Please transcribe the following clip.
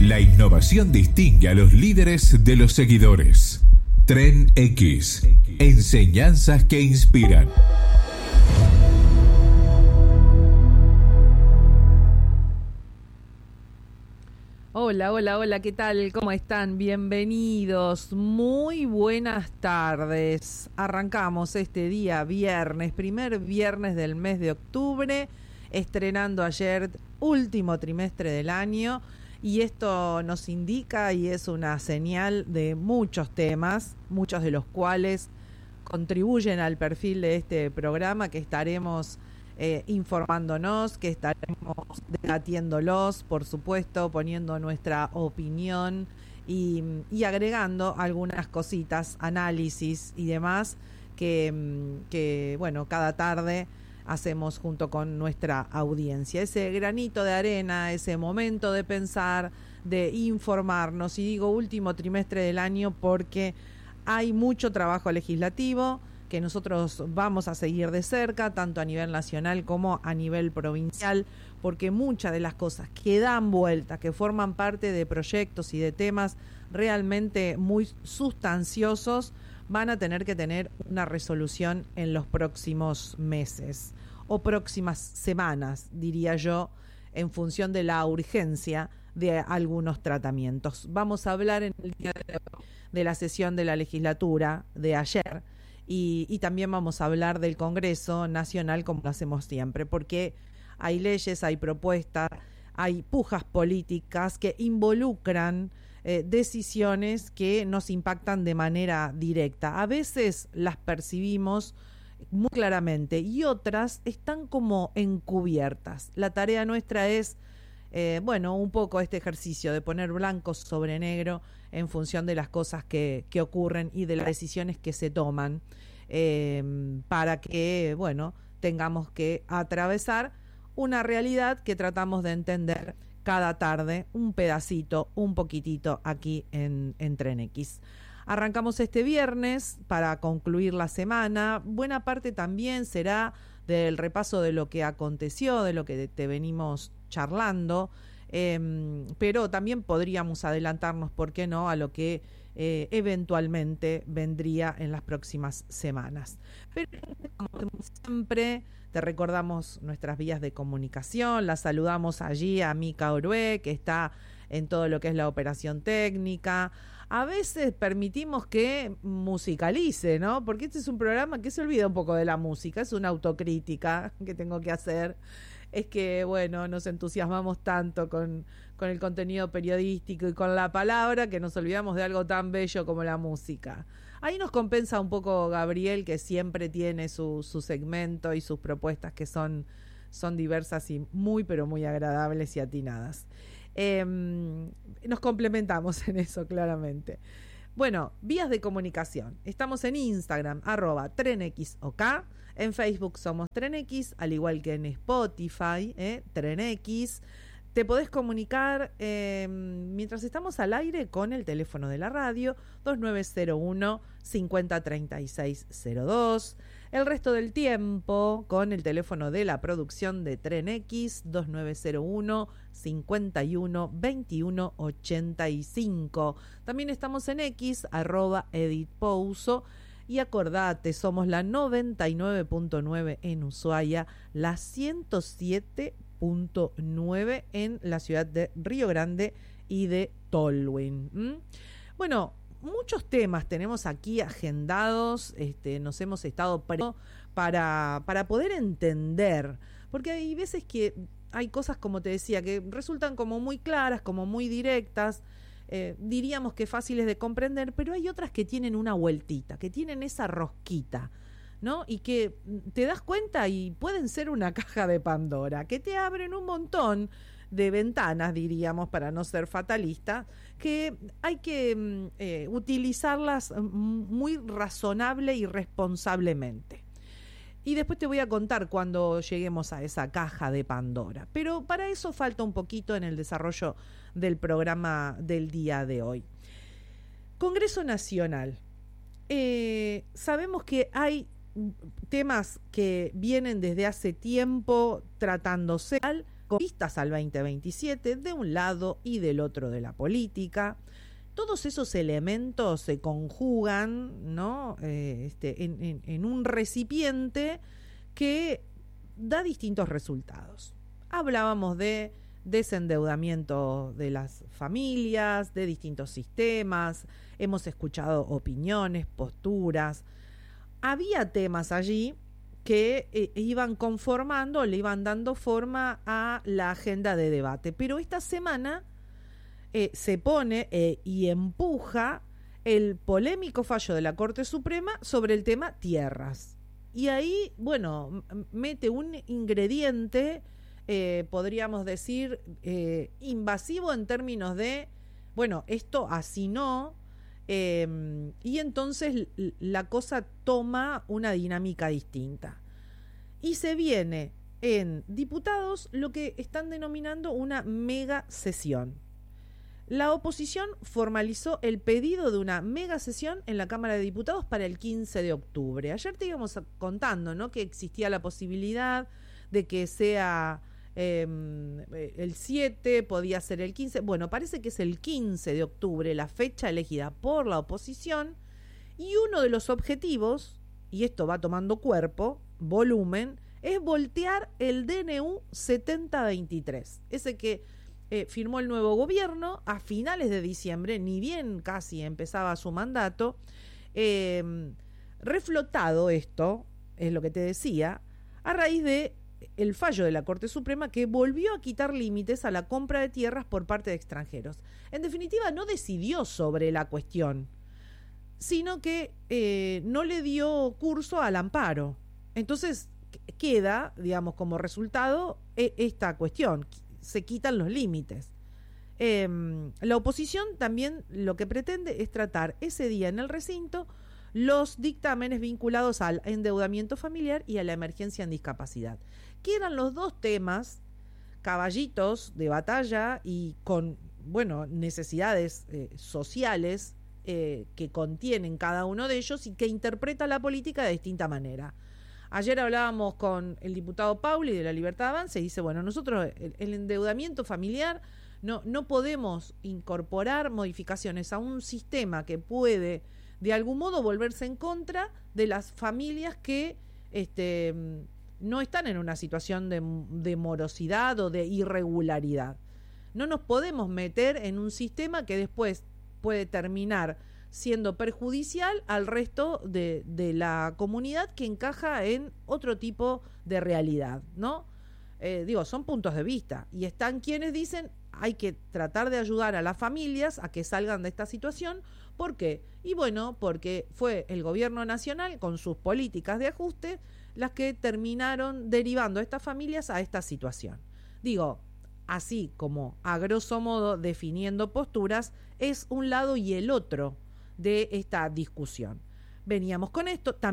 La innovación distingue a los líderes de los seguidores. Tren X. Enseñanzas que inspiran. Hola, hola, hola, ¿qué tal? ¿Cómo están? Bienvenidos. Muy buenas tardes. Arrancamos este día viernes, primer viernes del mes de octubre, estrenando ayer último trimestre del año, y esto nos indica y es una señal de muchos temas, muchos de los cuales contribuyen al perfil de este programa que estaremos informándonos, que estaremos debatiéndolos, por supuesto, poniendo nuestra opinión y agregando algunas cositas, análisis y demás que, bueno, cada tarde hacemos junto con nuestra audiencia. Ese granito de arena, ese momento de pensar, de informarnos, y digo último trimestre del año porque hay mucho trabajo legislativo que nosotros vamos a seguir de cerca, tanto a nivel nacional como a nivel provincial, porque muchas de las cosas que dan vuelta, que forman parte de proyectos y de temas realmente muy sustanciosos, van a tener que tener una resolución en los próximos meses o próximas semanas, diría yo, en función de la urgencia de algunos tratamientos. Vamos a hablar en el día de la sesión de la legislatura de ayer, y también vamos a hablar del Congreso Nacional, como lo hacemos siempre, porque hay leyes, hay propuestas, hay pujas políticas que involucran decisiones que nos impactan de manera directa. A veces las percibimos muy claramente y otras están como encubiertas. La tarea nuestra es un poco este ejercicio de poner blanco sobre negro en función de las cosas que ocurren y de las decisiones que se toman, para que, tengamos que atravesar una realidad que tratamos de entender cada tarde, un pedacito, un poquitito aquí en Tren X. Arrancamos este viernes para concluir la semana. Buena parte también será del repaso de lo que aconteció, de lo que te venimos charlando, pero también podríamos adelantarnos, ¿por qué no?, a lo que eventualmente vendría en las próximas semanas. Pero como siempre, te recordamos nuestras vías de comunicación. La saludamos allí a Mica Orué, que está en todo lo que es la operación técnica. A veces permitimos que musicalice, ¿no? Porque este es un programa que se olvida un poco de la música, es una autocrítica que tengo que hacer. Es que, nos entusiasmamos tanto con el contenido periodístico y con la palabra que nos olvidamos de algo tan bello como la música. Ahí nos compensa un poco Gabriel, que siempre tiene su segmento y sus propuestas que son diversas y muy, pero muy agradables y atinadas. Nos complementamos en eso, claramente. Bueno, vías de comunicación. Estamos en Instagram, @TrenXOK. En Facebook somos TrenX, al igual que en Spotify, TrenX. Te podés comunicar mientras estamos al aire con el teléfono de la radio, 2901-503602. El resto del tiempo con el teléfono de la producción de TrenX, 2901-512185. También estamos en X, @EdithPouso. Y acordate, somos la 99.9 en Ushuaia, la 107.9 en la ciudad de Río Grande y de Tolwyn. Muchos temas tenemos aquí agendados, nos hemos estado para poder entender, porque hay veces que hay cosas, como te decía, que resultan como muy claras, como muy directas, diríamos que fáciles de comprender, pero hay otras que tienen una vueltita, que tienen esa rosquita, ¿no? Y que te das cuenta y pueden ser una caja de Pandora, que te abren un montón de ventanas, diríamos, para no ser fatalista, que hay que utilizarlas muy razonable y responsablemente. Y después te voy a contar cuando lleguemos a esa caja de Pandora. Pero para eso falta un poquito en el desarrollo del programa del día de hoy. Congreso Nacional. Sabemos que hay temas que vienen desde hace tiempo tratándose, con vistas al 2027 de un lado y del otro de la política. Todos esos elementos se conjugan, ¿no? En un recipiente que da distintos resultados. Hablábamos de desendeudamiento de las familias, de distintos sistemas, hemos escuchado opiniones, posturas. Había temas allí que iban conformando, le iban dando forma a la agenda de debate. Pero esta semana se pone y empuja el polémico fallo de la Corte Suprema sobre el tema tierras. Y ahí, bueno, mete un ingrediente, podríamos decir, invasivo en términos de, bueno, esto así no, y entonces la cosa toma una dinámica distinta. Y se viene en diputados lo que están denominando una mega sesión. La oposición formalizó el pedido de una mega sesión en la Cámara de Diputados para el 15 de octubre. Ayer te íbamos contando, ¿no?, que existía la posibilidad de que sea el 7, podía ser el 15. Bueno, parece que es el 15 de octubre, la fecha elegida por la oposición, y uno de los objetivos, y esto va tomando cuerpo, volumen, es voltear el DNU 7023, ese que firmó el nuevo gobierno a finales de diciembre, ni bien casi empezaba su mandato. Reflotado esto, es lo que te decía, a raíz de el fallo de la Corte Suprema que volvió a quitar límites a la compra de tierras por parte de extranjeros. En definitiva, no decidió sobre la cuestión, sino que no le dio curso al amparo. Entonces queda, digamos, como resultado esta cuestión. Se quitan los límites. La oposición también lo que pretende es tratar ese día en el recinto los dictámenes vinculados al endeudamiento familiar y a la emergencia en discapacidad, que eran los dos temas caballitos de batalla y con, bueno, necesidades sociales que contienen cada uno de ellos y que interpreta la política de distinta manera. Ayer hablábamos con el diputado Pauli de la Libertad Avanza y dice, bueno, nosotros el endeudamiento familiar no podemos incorporar modificaciones a un sistema que puede de algún modo volverse en contra de las familias que no están en una situación de morosidad o de irregularidad. No nos podemos meter en un sistema que después puede terminar siendo perjudicial al resto de la comunidad que encaja en otro tipo de realidad, ¿no? Son puntos de vista y están quienes dicen hay que tratar de ayudar a las familias a que salgan de esta situación. ¿Por qué? Y bueno, porque fue el gobierno nacional con sus políticas de ajuste las que terminaron derivando a estas familias a esta situación. Así como a grosso modo definiendo posturas, es un lado y el otro de esta discusión. Veníamos con esto.